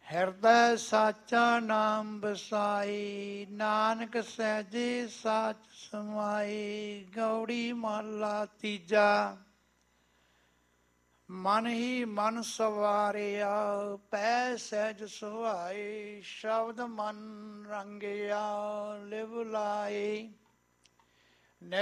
ਹਿਰਦੈ ਸਾਚਾ ਨਾਮ ਵਸਾਈ, ਨਾਨਕ ਸਹਿਜੇ ਸਾਚ ਸਮਾਈ। ਗੌੜੀ ਮਹਲਾ ਤੀਜਾ। ਮਨ ਹੀ ਮਨ ਸਵਾਰਿਆ, ਪੈ ਸਹਿਜ ਸੁਹਾਏ। ਸ਼ਬਦ ਮਨ ਰੰਗਿਆ, ਲਿਵ ਲਾਏ।